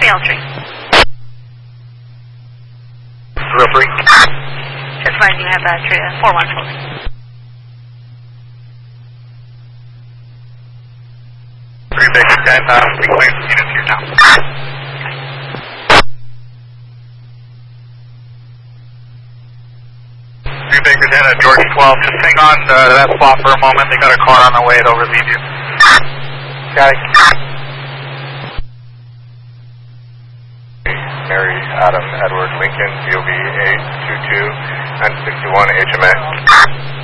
L3. Referee. Just fine, you have 414. 3 Baker 10, reclaim units here now. 3 Baker 10, George 12, just hang on to that spot for a moment. They got a car on the way, they'll relieve you. Got it. Mary, Adam, Edward, Lincoln, BOB 822 and 61 HMA.